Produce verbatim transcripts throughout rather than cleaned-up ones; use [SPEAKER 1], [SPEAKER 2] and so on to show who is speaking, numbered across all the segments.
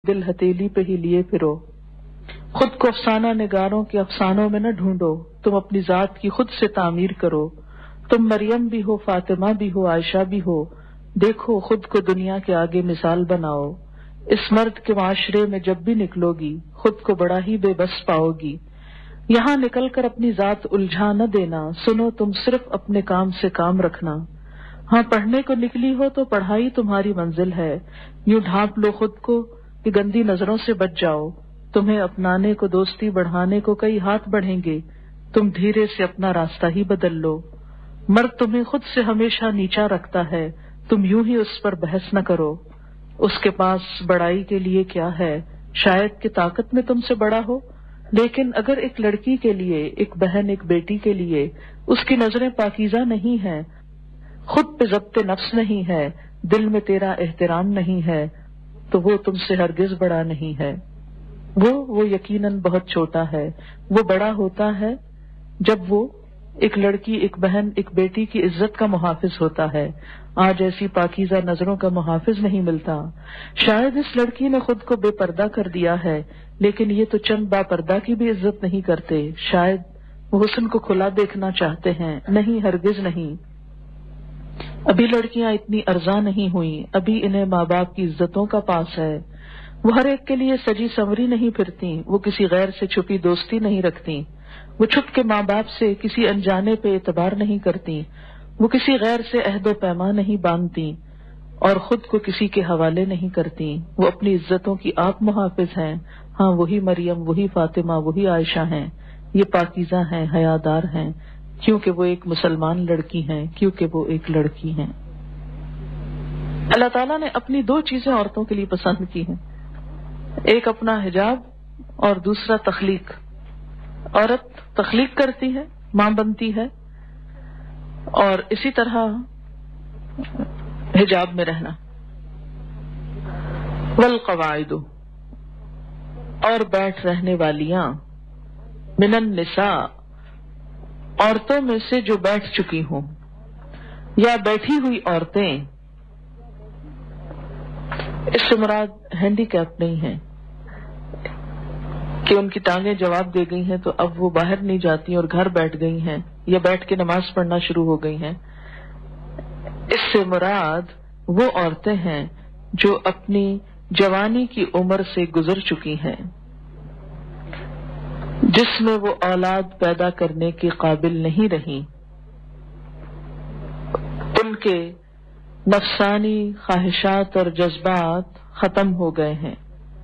[SPEAKER 1] دل ہتیلی پہ ہی لیے پھرو، خود کو افسانہ نگاروں کے افسانوں میں نہ ڈھونڈو، تم اپنی ذات کی خود سے تعمیر کرو۔ تم مریم بھی ہو، فاطمہ بھی ہو، عائشہ بھی ہو، دیکھو خود کو دنیا کے آگے مثال بناؤ۔ اس مرد کے معاشرے میں جب بھی نکلو گی، خود کو بڑا ہی بے بس پاؤ گی۔ یہاں نکل کر اپنی ذات الجھا نہ دینا، سنو تم صرف اپنے کام سے کام رکھنا۔ ہاں پڑھنے کو نکلی ہو تو پڑھائی تمہاری منزل ہے، یوں ڈھانپ لو خود کو کہ گندی نظروں سے بچ جاؤ۔ تمہیں اپنانے کو، دوستی بڑھانے کو کئی ہاتھ بڑھیں گے، تم دھیرے سے اپنا راستہ ہی بدل لو۔ مرد تمہیں خود سے ہمیشہ نیچا رکھتا ہے، تم یوں ہی اس پر بحث نہ کرو۔ اس کے پاس بڑائی کے لیے کیا ہے، شاید کہ طاقت میں تم سے بڑا ہو، لیکن اگر ایک لڑکی کے لیے، ایک بہن، ایک بیٹی کے لیے اس کی نظریں پاکیزہ نہیں ہیں، خود پہ ضبط نفس نہیں ہے، دل میں تیرا احترام نہیں ہے، تو وہ تم سے ہرگز بڑا نہیں ہے۔ وہ وہ یقیناً بہت چھوٹا ہے۔ وہ بڑا ہوتا ہے جب وہ ایک لڑکی، ایک بہن، ایک بیٹی کی عزت کا محافظ ہوتا ہے۔ آج ایسی پاکیزہ نظروں کا محافظ نہیں ملتا۔ شاید اس لڑکی نے خود کو بے پردہ کر دیا ہے، لیکن یہ تو چند با پردہ کی بھی عزت نہیں کرتے۔ شاید وہ حسن کو کھلا دیکھنا چاہتے ہیں، نہیں ہرگز نہیں۔ ابھی لڑکیاں اتنی ارزاں نہیں ہوئیں، ابھی انہیں ماں باپ کی عزتوں کا پاس ہے۔ وہ ہر ایک کے لیے سجی سنوری نہیں پھرتی، وہ کسی غیر سے چھپی دوستی نہیں رکھتی، وہ چھپ کے ماں باپ سے کسی انجانے پہ اعتبار نہیں کرتی، وہ کسی غیر سے عہد و پیمان نہیں باندھتی اور خود کو کسی کے حوالے نہیں کرتی۔ وہ اپنی عزتوں کی آپ محافظ ہیں۔ ہاں وہی مریم، وہی فاطمہ، وہی عائشہ ہیں۔ یہ پاکیزہ ہیں، حیادار ہیں، کیونکہ وہ ایک مسلمان لڑکی ہیں، کیونکہ وہ ایک لڑکی ہیں۔ اللہ تعالیٰ نے اپنی دو چیزیں عورتوں کے لیے پسند کی ہیں، ایک اپنا حجاب اور دوسرا تخلیق۔ عورت تخلیق کرتی ہے، ماں بنتی ہے، اور اسی طرح حجاب میں رہنا۔ والقواعد، اور بیٹھ رہنے والیاں، من النساء، عورتوں میں سے جو بیٹھ چکی ہوں، یا بیٹھی ہوئی عورتیں۔ اس سے مراد ہینڈی کیپ نہیں ہے کہ ان کی ٹانگیں جواب دے گئی ہیں تو اب وہ باہر نہیں جاتی اور گھر بیٹھ گئی ہیں یا بیٹھ کے نماز پڑھنا شروع ہو گئی ہیں۔ اس سے مراد وہ عورتیں ہیں جو اپنی جوانی کی عمر سے گزر چکی ہیں، جس میں وہ اولاد پیدا کرنے کے قابل نہیں رہیں، ان کے نفسانی خواہشات اور جذبات ختم ہو گئے ہیں،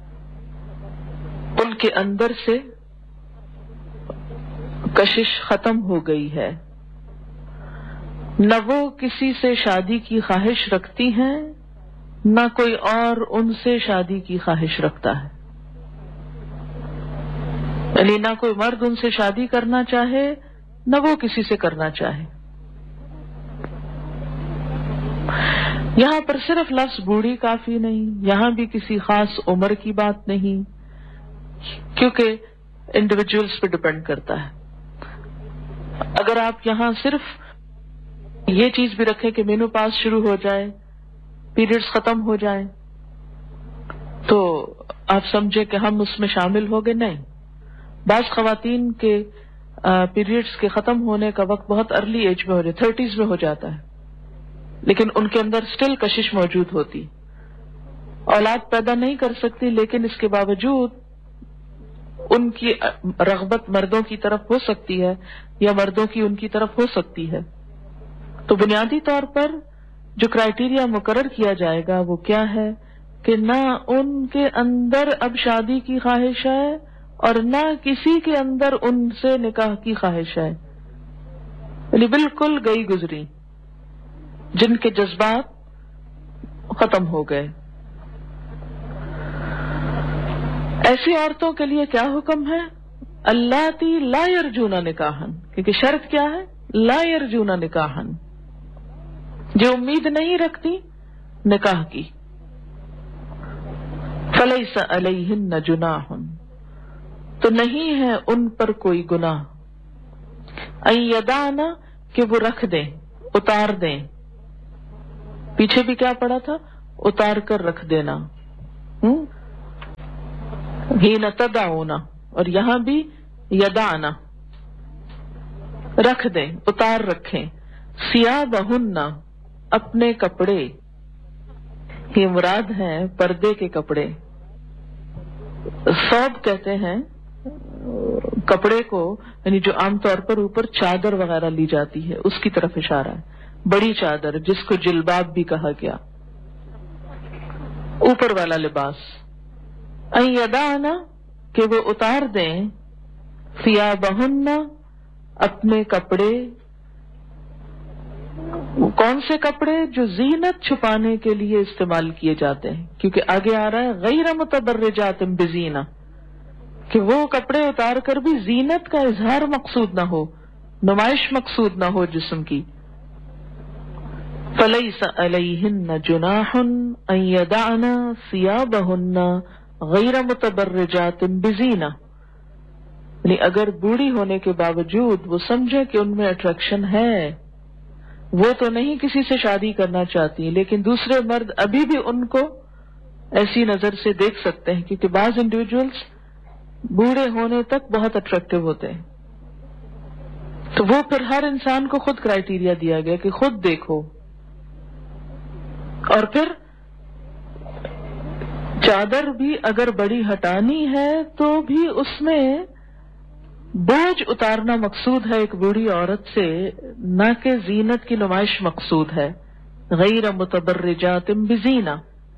[SPEAKER 1] ان کے اندر سے کشش ختم ہو گئی ہے، نہ وہ کسی سے شادی کی خواہش رکھتی ہیں، نہ کوئی اور ان سے شادی کی خواہش رکھتا ہے۔ یعنی نہ کوئی مرد ان سے شادی کرنا چاہے، نہ وہ کسی سے کرنا چاہے۔ یہاں پر صرف لفظ بوڑھی کافی نہیں، یہاں بھی کسی خاص عمر کی بات نہیں، کیونکہ انڈیویجولز پہ ڈپینڈ کرتا ہے۔ اگر آپ یہاں صرف یہ چیز بھی رکھیں کہ مینو پاس شروع ہو جائے، پیریڈز ختم ہو جائیں، تو آپ سمجھے کہ ہم اس میں شامل ہو گئے، نہیں۔ بعض خواتین کے پیریڈز کے ختم ہونے کا وقت بہت ارلی ایج میں ہو جائے، تھرٹیز میں ہو جاتا ہے، لیکن ان کے اندر سٹل کشش موجود ہوتی، اولاد پیدا نہیں کر سکتی، لیکن اس کے باوجود ان کی رغبت مردوں کی طرف ہو سکتی ہے یا مردوں کی ان کی طرف ہو سکتی ہے۔ تو بنیادی طور پر جو کرائیٹیریا مقرر کیا جائے گا وہ کیا ہے کہ نہ ان کے اندر اب شادی کی خواہش ہے اور نہ کسی کے اندر ان سے نکاح کی خواہش ہے، یعنی بالکل گئی گزری، جن کے جذبات ختم ہو گئے۔ ایسی عورتوں کے لیے کیا حکم ہے؟ اللاتی لا یرجون نکاحا، کیونکہ شرط کیا ہے؟ لا یرجون نکاحا، جو امید نہیں رکھتی نکاح کی۔ فلیس علیہن جناح، تو نہیں ہے ان پر کوئی گناہ، ان یدعن، کہ وہ رکھ دیں، اتار دیں۔ پیچھے بھی کیا پڑا تھا؟ اتار کر رکھ دینا۔ ہین تدعون، اور یہاں بھی یدعنا، رکھ دیں، اتار رکھیں، ثیابہن، اپنے کپڑے، یہ مراد ہیں پردے کے کپڑے۔ ثوب کہتے ہیں کپڑے کو، یعنی جو عام طور پر اوپر چادر وغیرہ لی جاتی ہے اس کی طرف اشارہ ہے، بڑی چادر جس کو جلباب بھی کہا گیا، اوپر والا لباس۔ ان یدعنا، کہ وہ اتار دیں، ثیابہن، اپنے کپڑے۔ کون سے کپڑے؟ جو زینت چھپانے کے لیے استعمال کیے جاتے ہیں، کیونکہ آگے آ رہا ہے غیر متبرجات بزینہ، کہ وہ کپڑے اتار کر بھی زینت کا اظہار مقصود نہ ہو، نمائش مقصود نہ ہو جسم کی۔ فلیس علیہن جناح ان یدعن ثیابہن غیر متبرجات بزینہ، یعنی اگر بوڑھی ہونے کے باوجود وہ سمجھے کہ ان میں اٹریکشن ہے، وہ تو نہیں کسی سے شادی کرنا چاہتی، لیکن دوسرے مرد ابھی بھی ان کو ایسی نظر سے دیکھ سکتے ہیں، کیونکہ بعض انڈیویجولز بوڑھے ہونے تک بہت اٹریکٹیو ہوتے ہیں۔ تو وہ پھر ہر انسان کو خود کرائیٹیریا دیا گیا کہ خود دیکھو۔ اور پھر چادر بھی اگر بڑی ہٹانی ہے تو بھی اس میں بوجھ اتارنا مقصود ہے ایک بوڑھی عورت سے، نہ کہ زینت کی نمائش مقصود ہے، غیر متبرجات بزینہ۔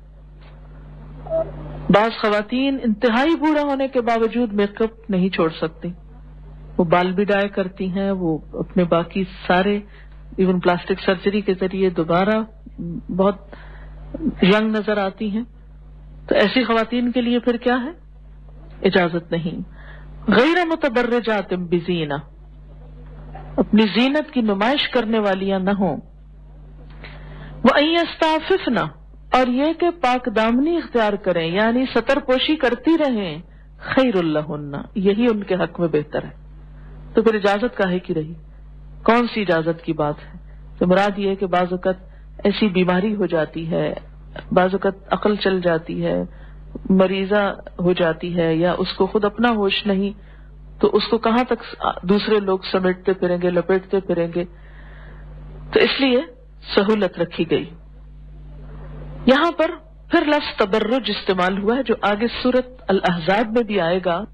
[SPEAKER 1] بعض خواتین انتہائی بوڑھا ہونے کے باوجود میک اپ نہیں چھوڑ سکتی، وہ بال بھی ڈائی کرتی ہیں، وہ اپنے باقی سارے ایون پلاسٹک سرجری کے ذریعے دوبارہ بہت ینگ نظر آتی ہیں۔ تو ایسی خواتین کے لیے پھر کیا ہے؟ اجازت نہیں۔ غیر متبرجات بزینہ، اپنی زینت کی نمائش کرنے والیاں نہ ہوں۔ وَأَن يَسْتَعْفِفْنَ، اور یہ کہ پاک دامنی اختیار کریں، یعنی ستر پوشی کرتی رہیں، خیر لہن، یہی ان کے حق میں بہتر ہے۔ تو پھر اجازت کاہے کی رہی؟ کون سی اجازت کی بات ہے؟ تو مراد یہ ہے کہ بعض اوقات ایسی بیماری ہو جاتی ہے، بعض اوقات عقل چل جاتی ہے، مریضہ ہو جاتی ہے، یا اس کو خود اپنا ہوش نہیں، تو اس کو کہاں تک دوسرے لوگ سمیٹتے پھریں گے، لپیٹتے پھریں گے، تو اس لیے سہولت رکھی گئی۔ یہاں پر پھر لفظ تبرج استعمال ہوا ہے جو آگے سورۃ الاحزاب میں بھی آئے گا۔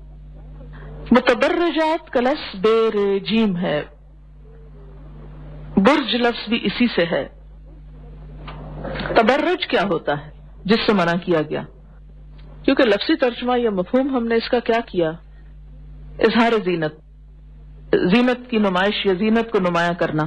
[SPEAKER 1] متبرجات کا لفظ بیر جیم ہے، برج لفظ بھی اسی سے ہے۔ تبرج کیا ہوتا ہے جس سے منع کیا گیا؟ کیونکہ لفظی ترجمہ یا مفہوم ہم نے اس کا کیا کیا؟ اظہار زینت، زینت کی نمائش یا زینت کو نمایاں کرنا۔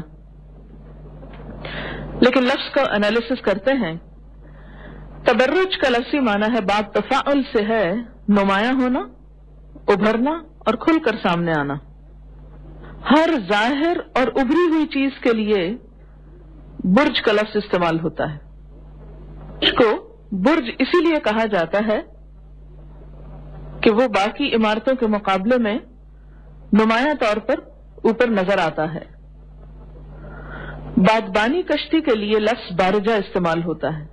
[SPEAKER 1] لیکن لفظ کا انالیسس کرتے ہیں، تبرج کا لفظی معنی ہے بات تفاعل سے ہے، نمایاں ہونا، ابھرنا اور کھل کر سامنے آنا۔ ہر ظاہر اور ابھری ہوئی چیز کے لیے برج کا لفظ استعمال ہوتا ہے۔ اس کو برج اسی لیے کہا جاتا ہے کہ وہ باقی عمارتوں کے مقابلے میں نمایاں طور پر اوپر نظر آتا ہے۔ بادبانی کشتی کے لیے لفظ بارجہ استعمال ہوتا ہے،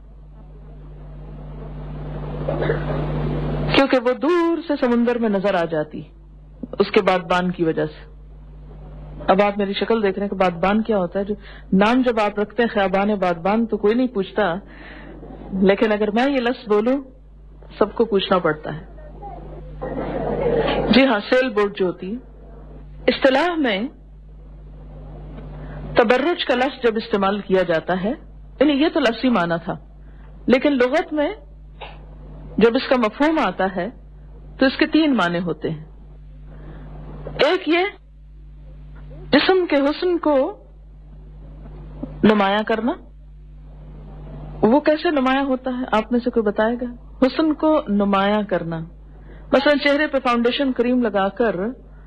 [SPEAKER 1] کیونکہ وہ دور سے سمندر میں نظر آ جاتی اس کے بادبان کی وجہ سے۔ اب آپ میری شکل دیکھ رہے ہیں کہ بادبان کیا ہوتا ہے، جو نام جب آپ رکھتے ہیں خیابان بادبان تو کوئی نہیں پوچھتا، لیکن اگر میں یہ لفظ بولوں سب کو پوچھنا پڑتا ہے۔ جی ہاں، سیل بوٹ جو ہوتی ہے۔ اصطلاح میں تبرج کا لفظ جب استعمال کیا جاتا ہے، یعنی یہ تو لفظی معنی تھا، لیکن لغت میں جب اس کا مفہوم آتا ہے تو اس کے تین معنی ہوتے ہیں۔ ایک یہ جسم کے حسن کو نمایاں کرنا۔ وہ کیسے نمایاں ہوتا ہے؟ آپ میں سے کوئی بتائے گا؟ حسن کو نمایاں کرنا، مثلا چہرے پہ فاؤنڈیشن کریم لگا کر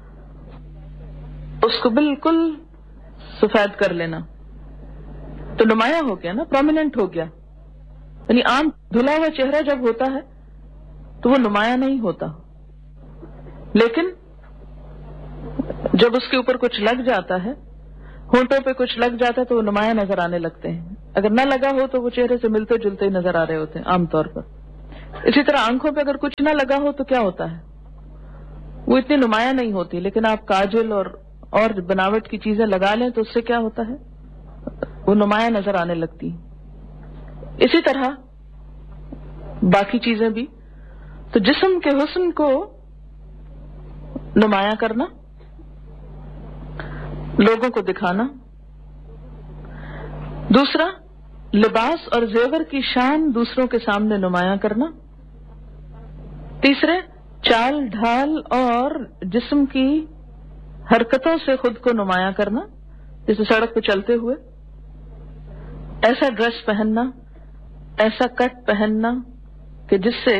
[SPEAKER 1] اس کو بالکل سفید کر لینا تو نمایاں ہو گیا نا، پرومیننٹ ہو گیا۔ یعنی عام دھلا ہوا چہرہ جب ہوتا ہے تو وہ نمایاں نہیں ہوتا، لیکن جب اس کے اوپر کچھ لگ جاتا ہے، ہونٹوں پہ کچھ لگ جاتا ہے تو وہ نمایاں نظر آنے لگتے ہیں۔ اگر نہ لگا ہو تو وہ چہرے سے ملتے جلتے ہی نظر آ رہے ہوتے ہیں عام طور پر۔ اسی طرح آنکھوں پہ اگر کچھ نہ لگا ہو تو کیا ہوتا ہے؟ وہ اتنی نمایاں نہیں ہوتی، لیکن آپ کاجل اور اور بناوٹ کی چیزیں لگا لیں تو اس سے کیا ہوتا ہے؟ وہ نمایاں نظر آنے لگتی. اسی طرح باقی چیزیں بھی. تو جسم کے حسن کو نمایاں کرنا، لوگوں کو دکھانا. دوسرا، لباس اور زیور کی شان دوسروں کے سامنے نمایاں کرنا. تیسرے، چال ڈھال اور جسم کی حرکتوں سے خود کو نمایاں کرنا، جیسے سڑک پہ چلتے ہوئے ایسا ڈریس پہننا، ایسا کٹ پہننا کہ جس سے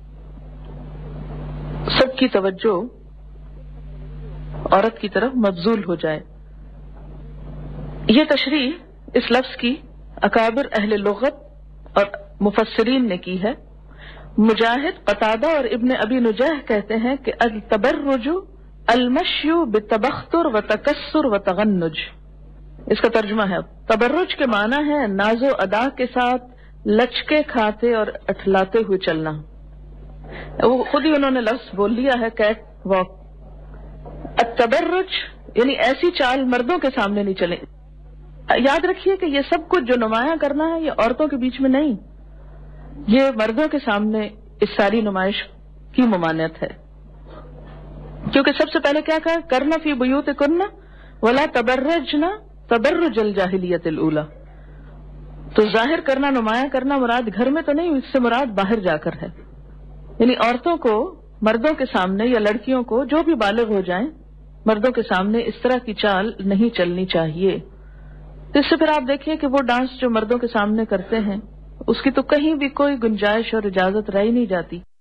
[SPEAKER 1] سب کی توجہ عورت کی طرف مبذول ہو جائے. یہ تشریح اس لفظ کی اکابر اہل لغت اور مفسرین نے کی ہے. مجاہد، قتادہ اور ابن ابی نجیح کہتے ہیں کہ التبرج المشی بتبختر و تکسر و تغنج. اس کا ترجمہ ہے، تبرج کے معنی ہے ناز و ادا کے ساتھ لچکے کھاتے اور اٹھلاتے ہوئے چلنا. وہ خود ہی انہوں نے لفظ بول لیا ہے، کیٹ واک. التبرج یعنی ایسی چال مردوں کے سامنے نہیں چلے. یاد رکھیے کہ یہ سب کچھ جو نمایاں کرنا ہے یہ عورتوں کے بیچ میں نہیں، یہ مردوں کے سامنے اس ساری نمائش کی ممانعت ہے. کیونکہ سب سے پہلے کیا کہا؟ کرنا فی بیوتکن ولا تبرجنا تبرج الجاہلیت الاولی. تو ظاہر کرنا، نمایاں کرنا مراد گھر میں تو نہیں، اس سے مراد باہر جا کر ہے. یعنی عورتوں کو مردوں کے سامنے یا لڑکیوں کو جو بھی بالغ ہو جائیں مردوں کے سامنے اس طرح کی چال نہیں چلنی چاہیے. تو اس سے پھر آپ دیکھیے کہ وہ ڈانس جو مردوں کے سامنے کرتے ہیں اس کی تو کہیں بھی کوئی گنجائش اور اجازت رہ ہی نہیں جاتی.